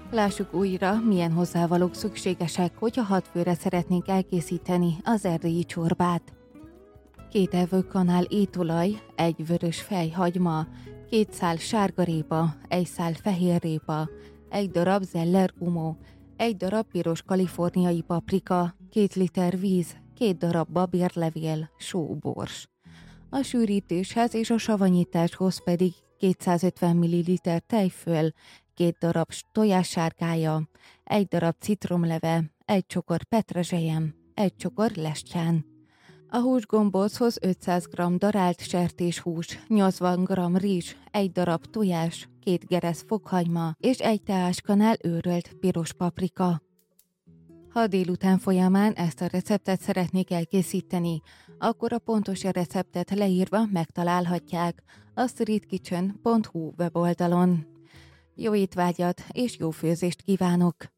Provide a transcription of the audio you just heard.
Lássuk újra, milyen hozzávalók szükségesek, hogyha 6 főre szeretnénk elkészíteni az erdélyi csorbát. 2 evőkanál étolaj, 1 vörös fej hagyma, 2 szál sárgarépa, 1 szál fehérrépa, 1 darab zellergumó, 1 darab piros kaliforniai paprika, 2 liter víz, 2 darab babérlevél, só, bors. A sűrítéshez és a savanyításhoz pedig 250 ml tejföl, 2 darab tojássárgája, 1 darab citromleve, 1 csokor petrezselyem, 1 csokor lestján. A húsgombóchoz 500 g darált sertéshús, 80 g rizs, 1 darab tojás, 2 geresz fokhagyma és 1 teáskanál őrölt piros paprika. Ha délután folyamán ezt a receptet szeretnék elkészíteni, akkor a pontos receptet leírva megtalálhatják a streetkitchen.hu weboldalon. Jó étvágyat és jó főzést kívánok!